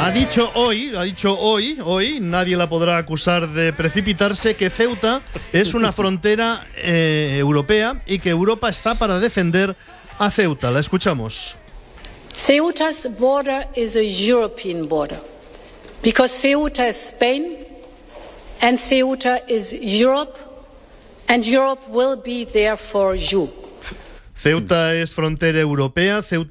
Ha dicho hoy, nadie la podrá acusar de precipitarse, que Ceuta es una frontera europea y que Europa está para defender a Ceuta. La escuchamos. Ceuta's border is a European border because Ceuta is Spain and Ceuta is Europe and Europe will be there for you. Ceuta es frontera europea, Ceuta